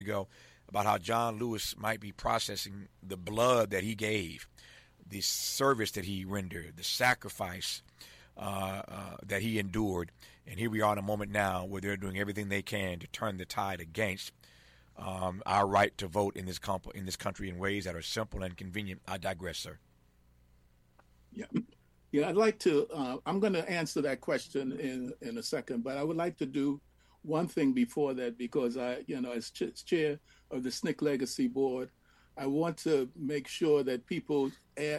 ago about how John Lewis might be processing the blood that he gave, the service that he rendered, the sacrifice that he endured. And here we are in a moment now where they're doing everything they can to turn the tide against our right to vote in this country in ways that are simple and convenient. I digress, sir. Yeah, yeah. I'd like to. I'm going to answer that question in a second, but I would like to do one thing before that because as chair of the SNCC Legacy Board, I want to make sure that people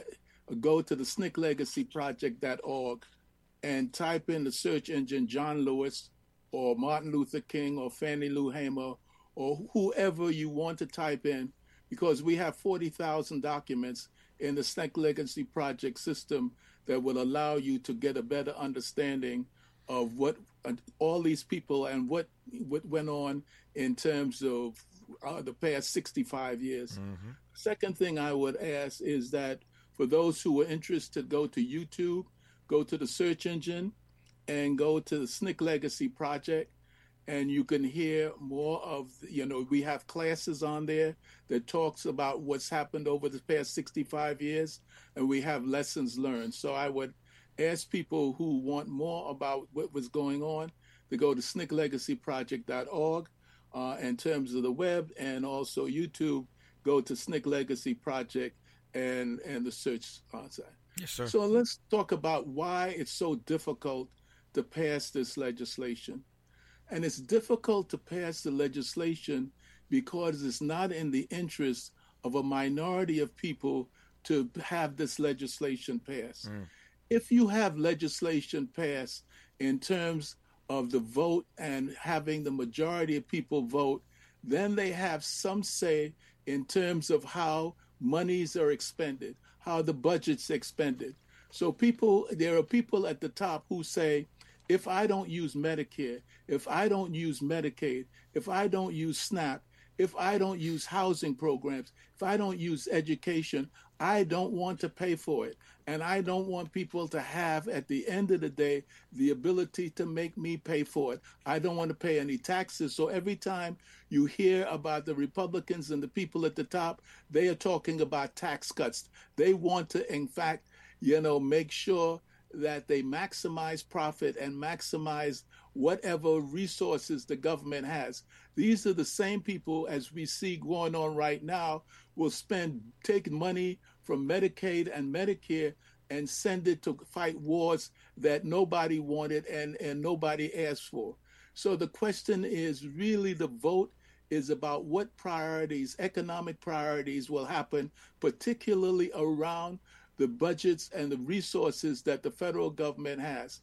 go to the SNCCLegacyProject.org and type in the search engine John Lewis or Martin Luther King or Fannie Lou Hamer or whoever you want to type in, because we have 40,000 documents in the SNCC Legacy Project system that will allow you to get a better understanding of what all these people and what went on in terms of the past 65 years. Mm-hmm. Second thing I would ask is that for those who are interested, go to YouTube, go to the search engine, and go to the SNCC Legacy Project, and you can hear more of, we have classes on there that talks about what's happened over the past 65 years, and we have lessons learned. So I would ask people who want more about what was going on to go to SNCCLegacyProject.org in terms of the web, and also YouTube, go to SNCC Legacy Project and the search site. Yes, sir. So let's talk about why it's so difficult to pass this legislation. And it's difficult to pass the legislation because it's not in the interest of a minority of people to have this legislation passed. If you have legislation passed in terms of the vote and having the majority of people vote, then they have some say in terms of how monies are expended, how the budget's expended. So there are people at the top who say, if I don't use Medicare, if I don't use Medicaid, if I don't use SNAP, if I don't use housing programs, if I don't use education, I don't want to pay for it. And I don't want people to have, at the end of the day, the ability to make me pay for it. I don't want to pay any taxes. So every time you hear about the Republicans and the people at the top, they are talking about tax cuts. They want to, in fact, make sure that they maximize profit and maximize whatever resources the government has. These are the same people, as we see going on right now, will take money from Medicaid and Medicare and send it to fight wars that nobody wanted and nobody asked for. So the question is really, the vote is about what priorities, economic priorities, will happen, particularly around the budgets and the resources that the federal government has.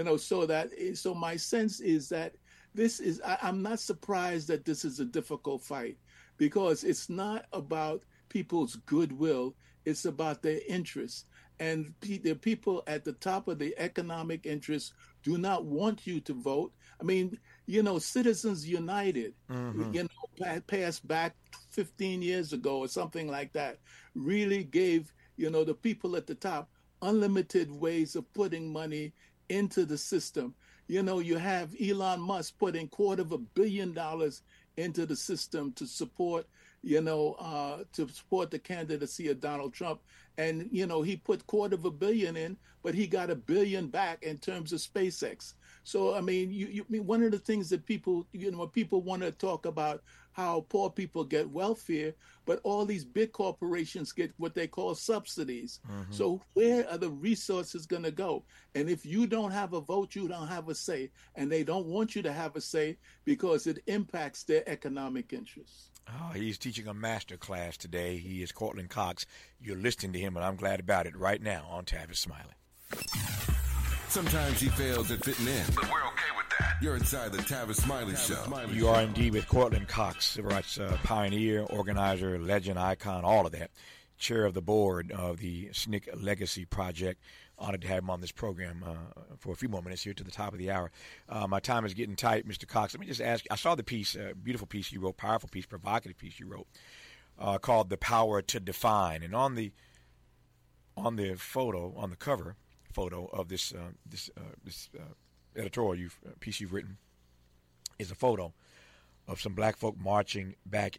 So my sense is that I'm not surprised that this is a difficult fight, because it's not about people's goodwill, it's about their interests. And the people at the top of the economic interests do not want you to vote. I mean, Citizens United, passed back 15 years ago or something like that, really gave, the people at the top unlimited ways of putting money into the system. You have Elon Musk putting $250 million into the system to support, the candidacy of Donald Trump. And, he put $250 million in, but he got $1 billion back in terms of SpaceX. So, I mean, one of the things that people want to talk about how poor people get welfare, but all these big corporations get what they call subsidies. Mm-hmm. So where are the resources going to go? And if you don't have a vote, you don't have a say. And they don't want you to have a say because it impacts their economic interests. Oh, he's teaching a master class today. He is Courtland Cox. You're listening to him, and I'm glad about it right now on Tavis Smiley. Sometimes he fails at fitting in, but we're okay with that. You're inside the Tavis Smiley Show. You are indeed with Courtland Cox, civil rights pioneer, organizer, legend, icon, all of that. Chair of the board of the SNCC Legacy Project. Honored to have him on this program for a few more minutes here to the top of the hour. My time is getting tight, Mr. Cox. Let me just ask you, I saw the piece, beautiful piece you wrote, powerful piece, provocative piece you wrote, called The Power to Define. And on the photo, on the cover photo of this editorial piece you've written is a photo of some black folk marching back